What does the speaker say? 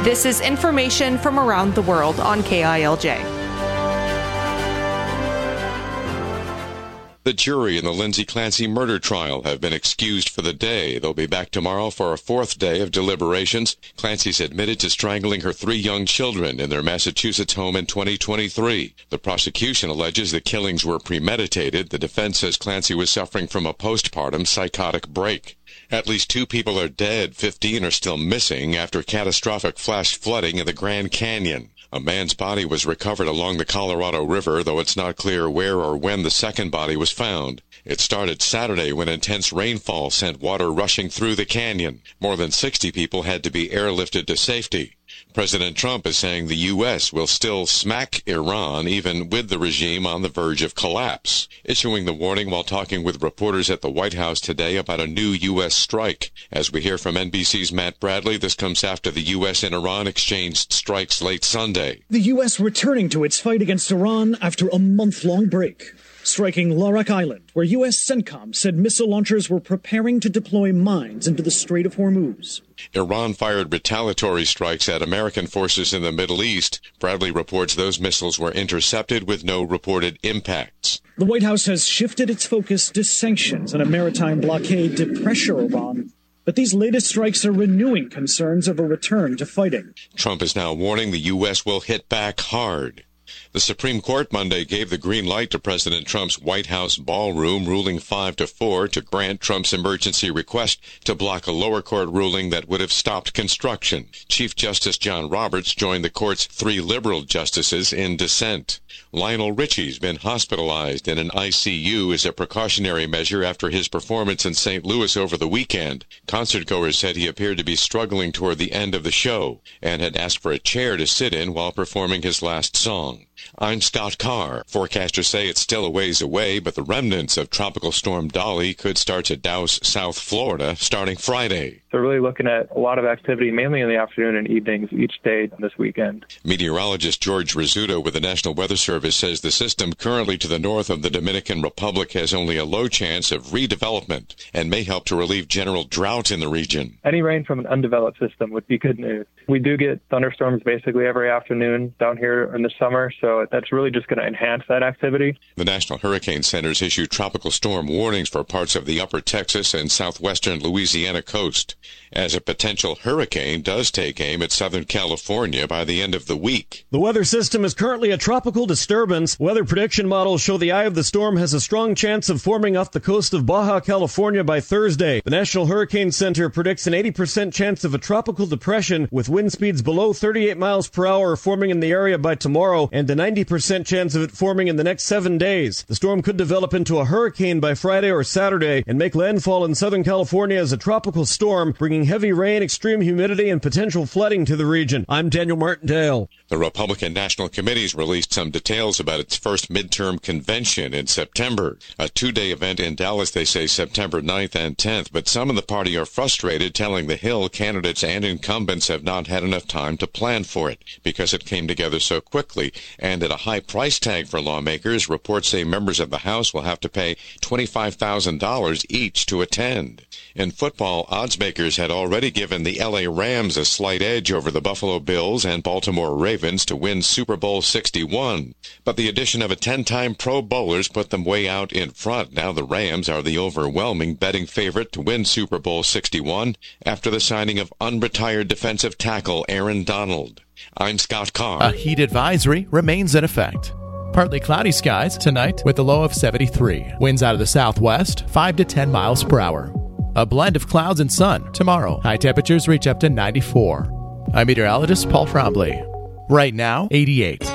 This is information from around the world on KILJ. The jury in the Lindsay Clancy murder trial have been excused for the day. They'll be back tomorrow for a fourth day of deliberations. Clancy's admitted to strangling her 3 young children in their Massachusetts home in 2023. The prosecution alleges the killings were premeditated. The defense says Clancy was suffering from a postpartum psychotic break. At least 2 people are dead, 15 are still missing after catastrophic flash flooding in the Grand Canyon. A man's body was recovered along the Colorado River, though it's not clear where or when the second body was found. It started Saturday when intense rainfall sent water rushing through the canyon. More than 60 people had to be airlifted to safety. President Trump is saying the U.S. will still smack Iran even with the regime on the verge of collapse, issuing the warning while talking with reporters at the White House today about a new U.S. strike. As we hear from NBC's Matt Bradley, this comes after the U.S. and Iran exchanged strikes late Sunday. The U.S. returning to its fight against Iran after a month-long break, striking Larak Island, where U.S. CENTCOM said missile launchers were preparing to deploy mines into the Strait of Hormuz. Iran fired retaliatory strikes at American forces in the Middle East. Bradley reports those missiles were intercepted with no reported impacts. The White House has shifted its focus to sanctions and a maritime blockade to pressure Iran. But these latest strikes are renewing concerns of a return to fighting. Trump is now warning the U.S. will hit back hard. The Supreme Court Monday gave the green light to President Trump's White House ballroom, ruling 5-4 to grant Trump's emergency request to block a lower court ruling that would have stopped construction. Chief Justice John Roberts joined the court's 3 liberal justices in dissent. Lionel Richie's been hospitalized in an ICU as a precautionary measure after his performance in St. Louis over the weekend. Concertgoers said he appeared to be struggling toward the end of the show and had asked for a chair to sit in while performing his last song. I'm Scott Carr. Forecasters say it's still a ways away, but the remnants of Tropical Storm Dolly could start to douse South Florida starting Friday. So really looking at a lot of activity, mainly in the afternoon and evenings each day this weekend. Meteorologist George Rizzuto with the National Weather Service says the system currently to the north of the Dominican Republic has only a low chance of redevelopment and may help to relieve general drought in the region. Any rain from an undeveloped system would be good news. We do get thunderstorms basically every afternoon down here in the summer, so that's really just going to enhance that activity. The National Hurricane Center's issued tropical storm warnings for parts of the upper Texas and southwestern Louisiana coast, as a potential hurricane does take aim at Southern California by the end of the week. The weather system is currently a tropical disturbance. Weather prediction models show the eye of the storm has a strong chance of forming off the coast of Baja California by Thursday. The National Hurricane Center predicts an 80% chance of a tropical depression with wind speeds below 38 miles per hour forming in the area by tomorrow and a 90% chance of it forming in the next 7 days. The storm could develop into a hurricane by Friday or Saturday and make landfall in Southern California as a tropical storm, bringing heavy rain, extreme humidity, and potential flooding to the region. I'm Daniel Martindale. The Republican National Committee's released some details about its first midterm convention in September. A 2-day event in Dallas, they say September 9th and 10th, but some in the party are frustrated, telling The Hill candidates and incumbents have not had enough time to plan for it because it came together so quickly and at a high price tag for lawmakers. Reports say members of the House will have to pay $25,000 each to attend. In football, odds makers had already given the LA Rams a slight edge over the Buffalo Bills and Baltimore Ravens to win Super Bowl 61. But the addition of a 10-time Pro Bowlers put them way out in front. Now the Rams are the overwhelming betting favorite to win Super Bowl 61 after the signing of unretired defensive tackle Aaron Donald. I'm Scott Carr. A heat advisory remains in effect. Partly cloudy skies tonight with a low of 73. Winds out of the southwest, 5 to 10 miles per hour. A blend of clouds and sun tomorrow. High temperatures reach up to 94. I'm meteorologist Paul Trombley. Right now, 88.